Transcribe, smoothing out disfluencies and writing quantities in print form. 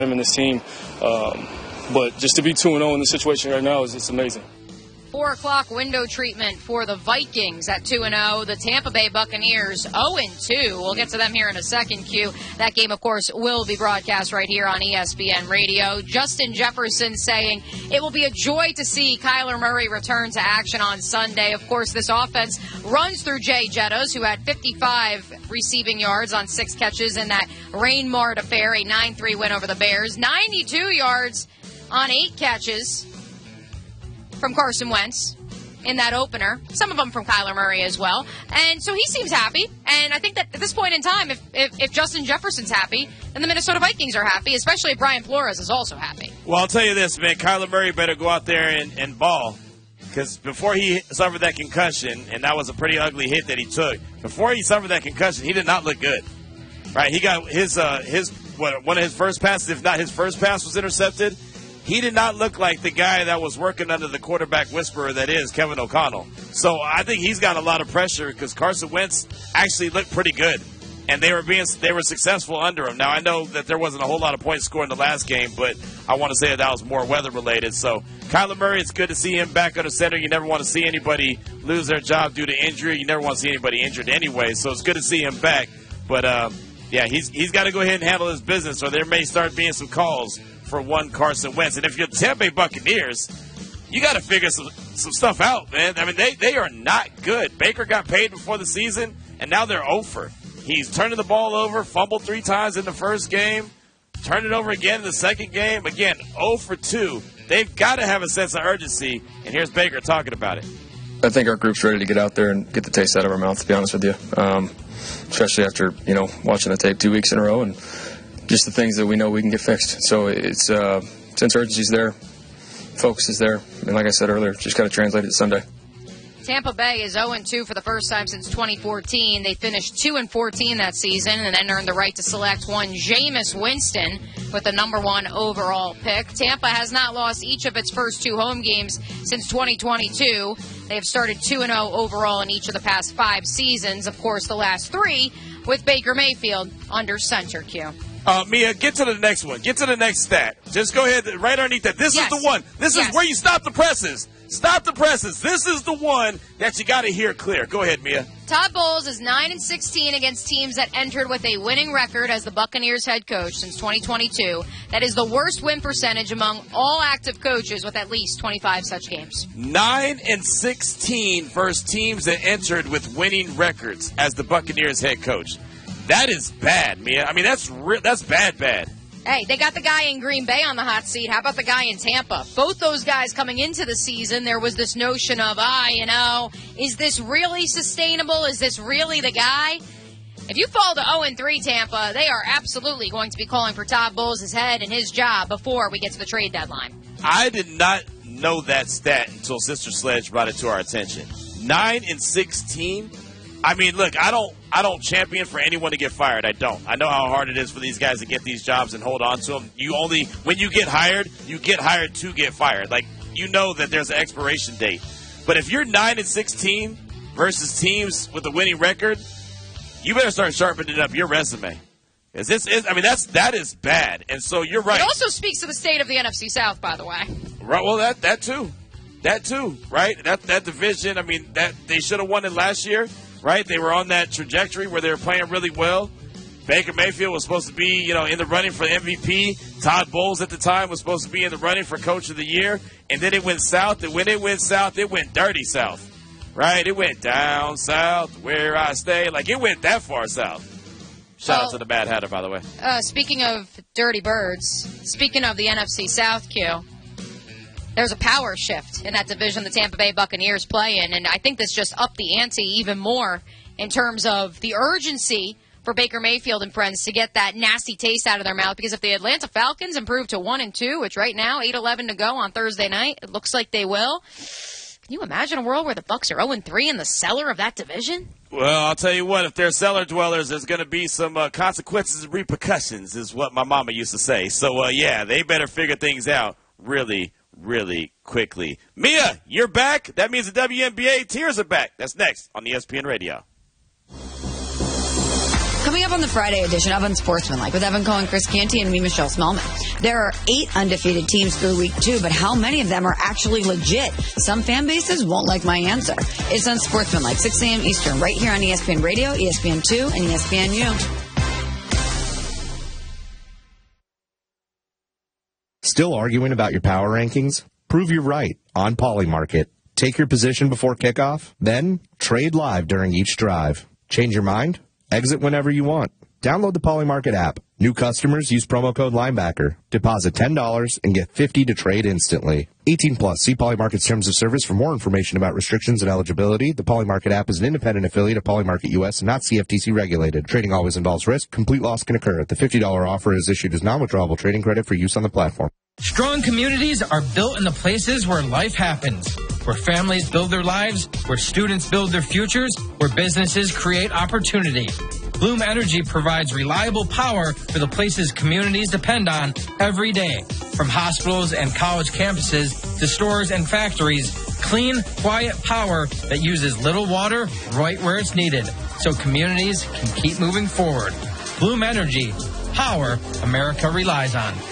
him and this team. But just to be 2-0 in this situation right now it's amazing. 4 o'clock window treatment for the Vikings at 2-0. The Tampa Bay Buccaneers 0-2. We'll get to them here in a second, Q. That game, of course, will be broadcast right here on ESPN Radio. Justin Jefferson saying it will be a joy to see Kyler Murray return to action on Sunday. Of course, this offense runs through Jay Jettos, who had 55 receiving yards on 6 catches in that rain-marred affair, a 9-3 win over the Bears. 92 yards on 8 catches from Carson Wentz in that opener. Some of them from Kyler Murray as well. And so he seems happy. And I think that at this point in time, if Justin Jefferson's happy, then the Minnesota Vikings are happy, especially if Brian Flores is also happy. Well, I'll tell you this, man. Kyler Murray better go out there and ball. Because before he suffered that concussion, and that was a pretty ugly hit that he took, before he suffered that concussion, he did not look good. Right? He got one of his first passes, if not his first pass, was intercepted. He did not look like the guy that was working under the quarterback whisperer that is Kevin O'Connell. So I think he's got a lot of pressure because Carson Wentz actually looked pretty good, and they were successful under him. Now I know that there wasn't a whole lot of points scored in the last game, but I want to say that was more weather related. So Kyler Murray, it's good to see him back under center. You never want to see anybody lose their job due to injury. You never want to see anybody injured anyway. So it's good to see him back. But yeah, he's got to go ahead and handle his business, or there may start being some calls for one Carson Wentz. And if you're the Tampa Bay Buccaneers, you got to figure some stuff out, man. I mean, they are not good. Baker got paid before the season, and now they're over. He's turning the ball over, fumbled 3 times in the first game, turned it over again in the second game. Again, 0 for 2. They've got to have a sense of urgency, and here's Baker talking about it. I think our group's ready to get out there and get the taste out of our mouth, to be honest with you, especially after, watching the tape 2 weeks in a row and just the things that we know we can get fixed. So it's since urgency's there, focus is there, and like I said earlier, just got to translate it to Sunday. Tampa Bay is 0-2 for the first time since 2014. They finished 2-14 that season and then earned the right to select one Jameis Winston with the number 1 overall pick. Tampa has not lost each of its first 2 home games since 2022. They have started 2-0 overall in each of the past 5 seasons. Of course, the last 3 with Baker Mayfield under center. Q. Mia, get to the next one. Get to the next stat. Just go ahead, right underneath that. This is the one. This is where you stop the presses. Stop the presses. This is the one that you got to hear clear. Go ahead, Mia. Todd Bowles is 9-16 against teams that entered with a winning record as the Buccaneers head coach since 2022. That is the worst win percentage among all active coaches with at least 25 such games. 9-16 versus teams that entered with winning records as the Buccaneers head coach. That is bad, Mia. I mean, that's bad. Hey, they got the guy in Green Bay on the hot seat. How about the guy in Tampa? Both those guys coming into the season, there was this notion of, is this really sustainable? Is this really the guy? If you fall to 0-3 Tampa, they are absolutely going to be calling for Todd Bowles' head and his job before we get to the trade deadline. I did not know that stat until Sister Sledge brought it to our attention. 9-16. I mean, look, I don't champion for anyone to get fired. I don't. I know how hard it is for these guys to get these jobs and hold on to them. When you get hired to get fired. Like, you know that there's an expiration date. But if you're 9-16 versus teams with a winning record, you better start sharpening up your resume. That is bad. And so you're right. It also speaks to the state of the NFC South, by the way. Right. Well, that too. That too, right? That division, that they should have won it last year. Right? They were on that trajectory where they were playing really well. Baker Mayfield was supposed to be, in the running for MVP. Todd Bowles at the time was supposed to be in the running for Coach of the Year. And then it went south. And when it went south, it went dirty south. Right? It went down south where I stay. Like, it went that far south. Shout out to the Mad Hatter, by the way. Speaking of dirty birds, speaking of the NFC South, Q, there's a power shift in that division the Tampa Bay Buccaneers play in, and I think this just upped the ante even more in terms of the urgency for Baker Mayfield and friends to get that nasty taste out of their mouth, because if the Atlanta Falcons improve to 1-2, which right now, 8-11 to go on Thursday night, it looks like they will. Can you imagine a world where the Bucs are 0-3 in the cellar of that division? Well, I'll tell you what, if they're cellar dwellers, there's going to be some consequences and repercussions, is what my mama used to say. So, they better figure things out really quickly. Mia, you're back. That means the WNBA Tears are back. That's next on ESPN Radio. Coming up on the Friday edition of Unsportsmanlike with Evan Cohen, Chris Canty, and me, Michelle Smallman. There are 8 undefeated teams through week 2, but how many of them are actually legit? Some fan bases won't like my answer. It's Unsportsmanlike, 6 a.m. Eastern, right here on ESPN Radio, ESPN2, and ESPNU. Still arguing about your power rankings? Prove you're right on Polymarket. Take your position before kickoff, then trade live during each drive. Change your mind? Exit whenever you want. Download the Polymarket app. New customers use promo code Linebacker. Deposit $10 and get $50 to trade instantly. 18 plus. See Polymarket's terms of service for more information about restrictions and eligibility. The Polymarket app is an independent affiliate of Polymarket US and not CFTC regulated. Trading always involves risk. Complete loss can occur. The $50 offer is issued as non-withdrawable trading credit for use on the platform. Strong communities are built in the places where life happens, where families build their lives, where students build their futures, where businesses create opportunity. Bloom Energy provides reliable power for the places communities depend on every day. From hospitals and college campuses to stores and factories, clean, quiet power that uses little water right where it's needed so communities can keep moving forward. Bloom Energy, power America relies on.